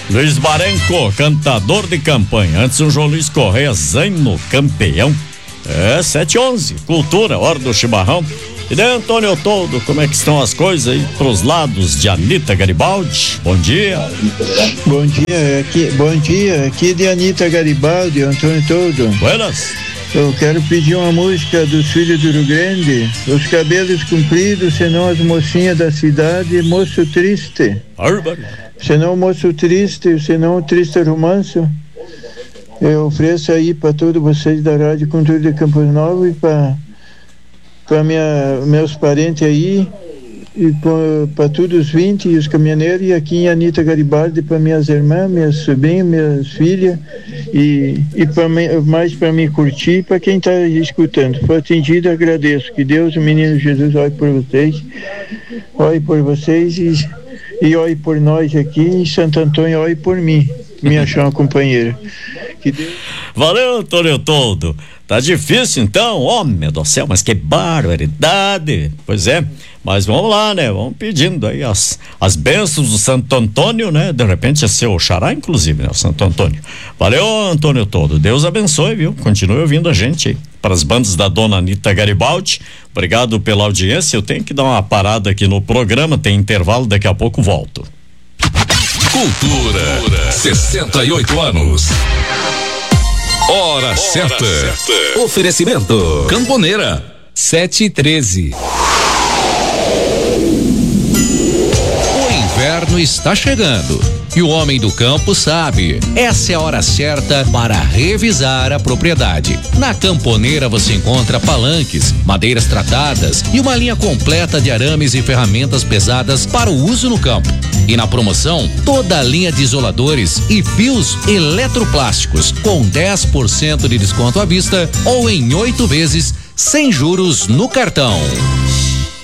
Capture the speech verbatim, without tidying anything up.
Luiz Marenco, cantador de campanha. Antes o João Luiz Correia, Zaino, campeão. É, sete e onze, cultura, hora do chimarrão. E daí, Antônio Toldo, como é que estão as coisas aí pros lados de Anita Garibaldi? Bom dia. Bom dia, aqui, bom dia, aqui de Anita Garibaldi, Antônio Toldo. Buenas. Eu quero pedir uma música dos Filhos do Rio Grande, Os Cabelos Compridos, senão as mocinhas da cidade, Moço Triste. Bárbaro. Senão Moço Triste, senão o Triste Romance. Eu ofereço aí para todos vocês da Rádio Cultura de Campos Novos e para para minha, meus parentes aí, e para todos os vinte e os caminhoneiros, e aqui em Anita Garibaldi para minhas irmãs, minhas sobrinhas, minhas filhas, e, e pra, mais para me curtir, para quem está escutando. Foi atendido, agradeço. Que Deus, o menino Jesus, olhe por vocês, olhe por vocês e, e olhe por nós aqui, em Santo Antônio, olhe por mim, minha chama companheira. Que Deus... Valeu, Antônio Toldo. Tá difícil então, homem do céu, mas que barbaridade. Pois é, mas vamos lá, né? Vamos pedindo aí as, as bênçãos do Santo Antônio, né? De repente é seu xará, inclusive, né? O Santo Antônio. Valeu, Antônio Toldo. Deus abençoe, viu? Continue ouvindo a gente aí. Para as bandas da dona Anita Garibaldi, obrigado pela audiência. Eu tenho que dar uma parada aqui no programa, tem intervalo, daqui a pouco volto. Cultura, sessenta e oito anos. Hora, Hora certa. certa. Oferecimento Camponeira sete e treze. O inverno está chegando e o homem do campo sabe. Essa é a hora certa para revisar a propriedade. Na Camponeira você encontra palanques, madeiras tratadas e uma linha completa de arames e ferramentas pesadas para o uso no campo. E na promoção, toda a linha de isoladores e fios eletroplásticos com dez por cento de desconto à vista ou em oito vezes sem juros no cartão.